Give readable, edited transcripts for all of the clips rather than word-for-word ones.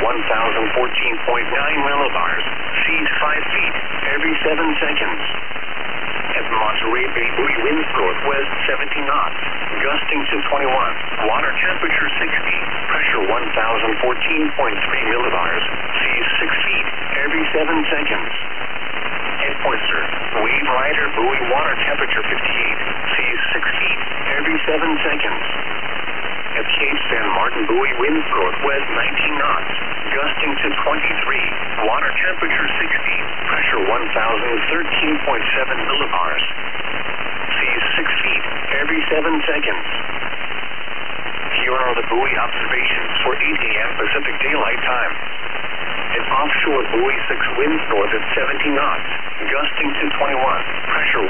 1014.9 millibars. Seas 5 feet every 7 seconds. At Monterey Bay, buoy winds northwest 70 knots, gusting to 21. Water temperature 60. Pressure 1014.3 millibars. Seas 6 feet every 7 seconds. Endpoint, sir. Wave rider, buoy, water temperature 58. Seas 6 feet every 7 seconds. At Cape San Martin, buoy winds northwest 19 knots, gusting to 23. Water temperature 60. Pressure 1013.7 millibars. Seas 6 feet every 7 seconds. Here are the buoy observations for 8 a.m. Pacific Daylight Time. An offshore buoy 6 winds north at 70 knots, gusting to 21. Pressure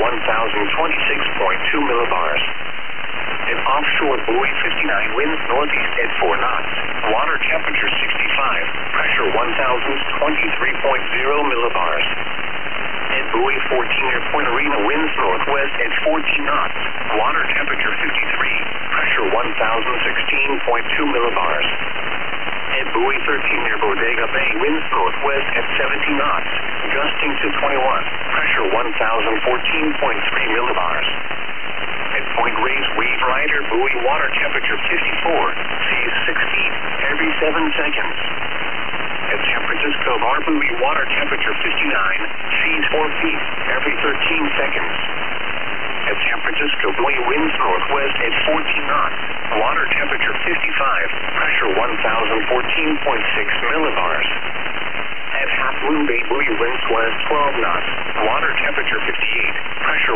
1026.2 millibars. An offshore buoy 59 winds northeast at 4 knots. Water temperature 65. Pressure 1023.0 millibars. At buoy 14 near Point Arena winds northwest at 14 knots. Water temperature 53. Pressure 1016.2 millibars. At buoy 13 near Bodega Bay winds northwest at 70 knots. Gusting to 21. Pressure 1014.3 millibars. At Point Reyes, wave rider, buoy, water temperature 54. Seas 6 feet every 7 seconds. At San Francisco Bar, buoy, water temperature 59. Seas 4 feet every 13 seconds. At San Francisco, buoy, winds northwest at 14 knots. Water temperature 55. Pressure 1014.6 millibars. At Half Moon Bay, buoy, winds west 12 knots. Water temperature 58. Pressure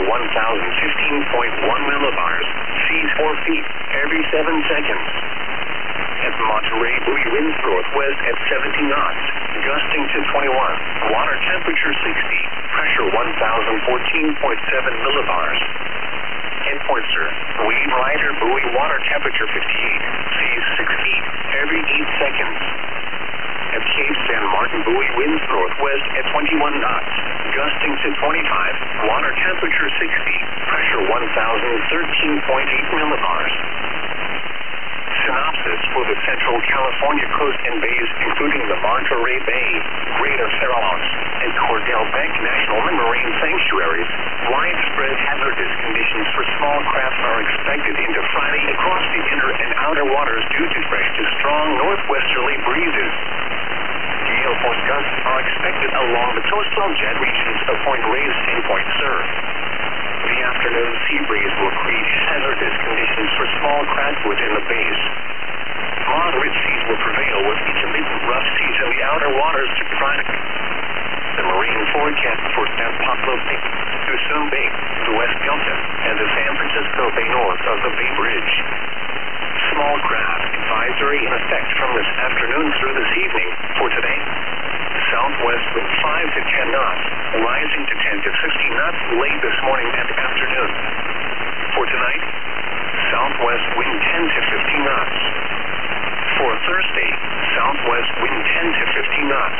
1015.1 millibars. Seas 4 feet every 7 seconds. At Monterey, buoy, winds northwest at 70 knots. Gusting to 21. Water temperature 60. Pressure 1014.7 millibars. Endpoint, sir. Wave rider, buoy, water temperature 58. Seas 6 feet every 8 seconds. At Cape San Martin, buoy, winds northwest at 21 knots, gusting to 25. Water temperature 60. Pressure 1013.8 millibars. Synopsis for the Central California coast and bays, including the Monterey Bay, Greater Farallons, and Cordell Bank National Marine Sanctuaries. Widespread hazardous conditions for small craft are expected into Friday across the inner and outer waters due to fresh to strong northwesterly breezes. Gale force gusts are expected along the coastal jet regions of Point Reyes and Point Sur. The afternoon sea breeze will create hazardous conditions for small craft within the bays. Moderate seas will prevail with intermittent rough seas in the outer waters to Friday. The marine forecast for San Pablo Bay, Tucson Bay, the West Delta, and the San Francisco Bay north of the Bay Bridge. Small craft advisory in effect from this afternoon through this evening. For today, southwest wind 5 to 10 knots, rising to 10 to 15 knots late this morning and afternoon. For tonight, southwest wind 10 to 15 knots. For Thursday, southwest wind 10 to 15 knots.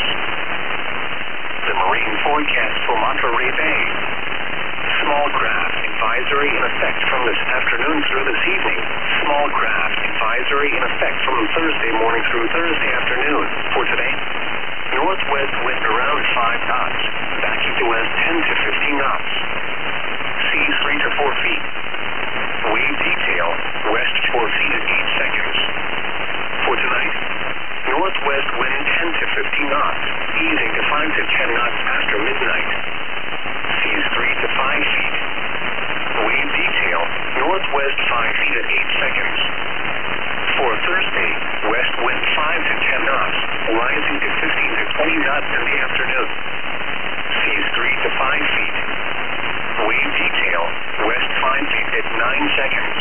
The marine forecast for Monterey Bay. Small craft advisory in effect from this afternoon through this evening. Small craft advisory in effect from Thursday morning through Thursday afternoon. For today, northwest wind around 5 knots, backing to west 10 to 15 knots. Seas 3 to 4 feet. Wave detail, west 4 feet at 8 seconds. For tonight, northwest wind 10 to 15 knots, easing to 5 to 10 knots after midnight. Seas 3 to 5 feet. Wave detail, northwest 5 feet at 8 seconds. For Thursday, west wind 5 to 10 knots, rising to 15 to 20 knots in the afternoon. Seas 3 to 5 feet. Wave detail, west 5 feet at 9 seconds.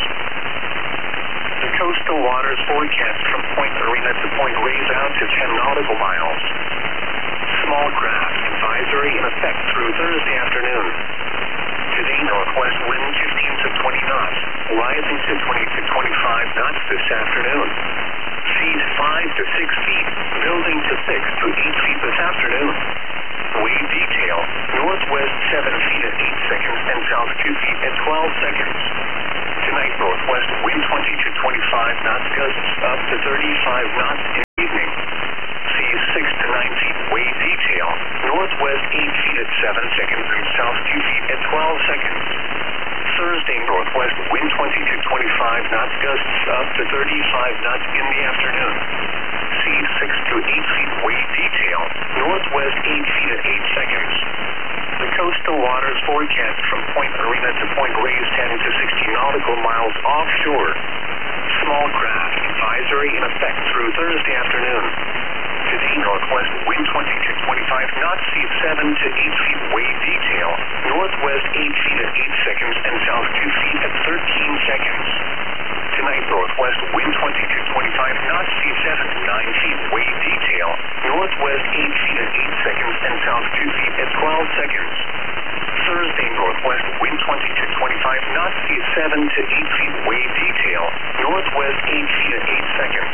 The coastal waters forecast from Point Arena to Point Reyes out to 10 nautical miles. Small craft advisory in effect through Thursday afternoon. Today, northwest wind 15 to 20 knots, rising to 20 to 25 knots this afternoon. Seas 5 to 6 feet, building to 6 to 8 feet this afternoon. Wave detail, northwest 7 feet at 8 seconds and south 2 feet at 12 seconds. Tonight, northwest wind 20 to 25 knots, gusts up to 35 knots in the evening. Seas 7 seconds and south 2 feet at 12 seconds. Thursday, northwest wind 20 to 25 knots, gusts up to 35 knots in the afternoon. Seas 6 to 8 feet, wave detail, northwest 8 feet at 8 seconds. The coastal waters forecast from Point Marina to Point Reyes 10 to 60 nautical miles offshore. Small craft advisory in effect through Thursday afternoon. Today, northwest wind 20 to 25 knots, seas 7 to 8 feet, wave detail, northwest 8 feet at 8 seconds and south 2 feet at 13 seconds. Tonight, northwest wind 20 to 25 knots, seas 7 to 9 feet, wave detail, northwest 8 feet at 8 seconds and south 2 feet at 12 seconds. Thursday, northwest wind 20 to 25 knots, seas 7 to 8 feet, wave detail, northwest 8 feet at 8 seconds.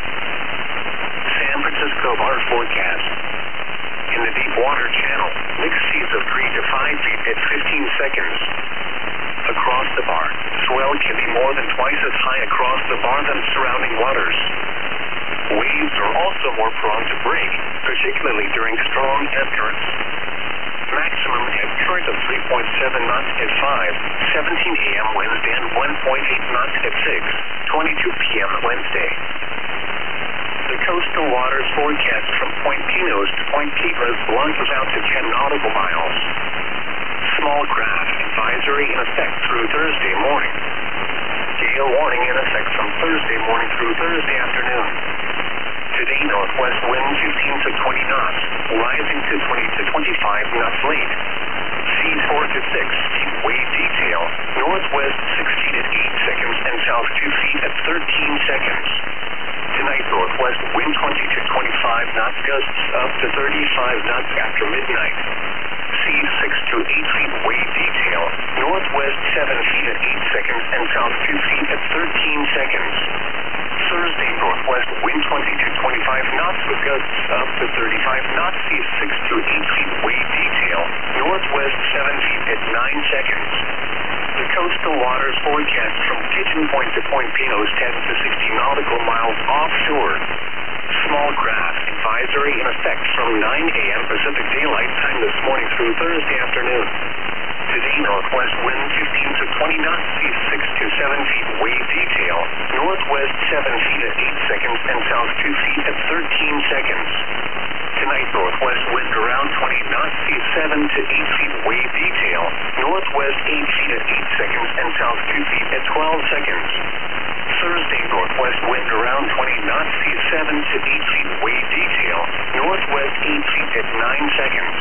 San Francisco bar forecast. In the deep water channel, mixed seas of 3 to 5 feet at 15 seconds. Across the bar, swell can be more than twice as high across the bar than surrounding waters. Waves are also more prone to break, particularly during strong ebb currents. Maximum ebb current of 3.7 knots at 5:17 a.m. Wednesday and 1.8 knots at 6:22 p.m. Wednesday. The coastal waters forecast from Point Pinos to Point Tigres launches out to 10 nautical miles. Small craft advisory in effect through Thursday morning. Gale warning in effect from Thursday morning through Thursday afternoon. Today, northwest wind 15 to 20 knots, rising to 20 to 25 knots late. Seas 4 to 6 feet, wave detail, northwest 6 feet at 8 seconds and south 2 feet at 13 seconds. Tonight, northwest wind 20 to 25 knots, gusts up to 35 knots after midnight. Seas 6 to 8 feet, wave detail, northwest 7 feet at 8 seconds and south 2 feet at 13 seconds. Thursday, northwest wind 20 to 25 knots with gusts up to 35 knots, seas 6 to 8 feet, wave detail, northwest 7 feet at 9 seconds. The coastal waters forecast from Pigeon Point to Point Pinos 10 to 60 nautical miles offshore. Small craft advisory in effect from 9 a.m. Pacific Daylight Time this morning through Thursday afternoon. Today, northwest wind 15 to 20 knots, seas 6 to 7 feet, wave detail, northwest 7 feet at 8 seconds and south 2 feet at 13 seconds. Tonight, northwest wind around 20 knots, seas 7 to 8 feet, wave detail, northwest 8 feet at 8 seconds and south 2 feet at 12 seconds. Thursday, northwest wind around 20 knots, seas 7 to 8 feet, wave detail, northwest 8 feet at 9 seconds.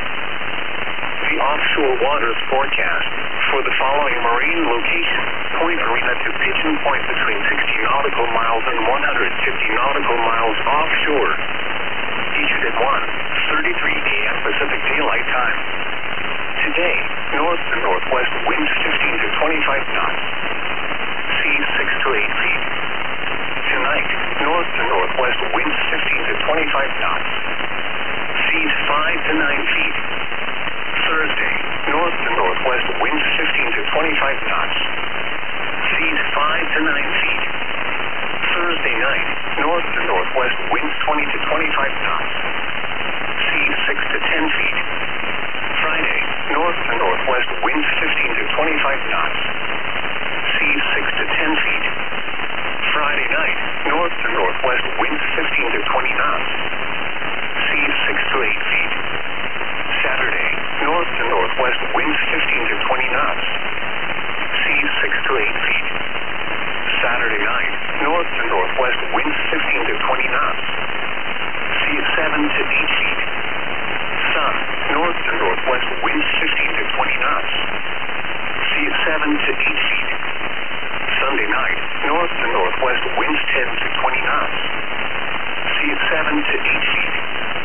The offshore waters forecast for the following marine location: Point Marina to Pigeon Point between 60 nautical miles and 150 nautical miles offshore. Issued at 1:33 a.m. Pacific Daylight Time. Today, north to northwest winds 15 to 25 knots. Seas 6 to 8 feet. Tonight, north to northwest winds 15 to 25 knots. Seas 5 to 9 feet. Thursday, north to northwest winds 15 to 25 knots. Seas 5 to 9 feet. Thursday night, north to northwest winds 20 to 25 knots. Seas 6 to 10 feet. Friday, north to northwest winds 15 to 25 knots. Seas 6 to 10 feet. Friday night, north to northwest winds 15 to 20 knots. Seas 6 to 8 feet. Saturday, north to northwest winds 15 to 20 knots. Seas 6 to 8 feet. Saturday night, north to northwest winds 15 to 20 knots. Seas 7 to 8 feet. Sun, north to northwest winds 15 to 20 knots. Seas 7 to 8 feet. Sunday night, north to northwest winds 10 to 20 knots. Seas 7 to 8 feet.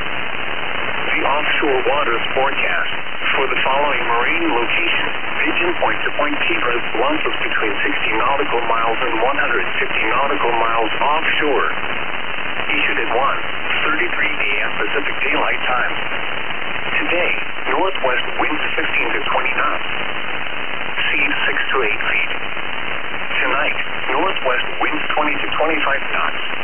The offshore waters forecast for the following marine location: Pigeon Point to Point Tigres launches between 60 nautical miles and 150 nautical miles offshore. Issued at 1:33 a.m. Pacific Daylight Time. Today, northwest winds 15 to 20 knots. Seas 6 to 8 feet. Tonight, northwest winds 20 to 25 knots.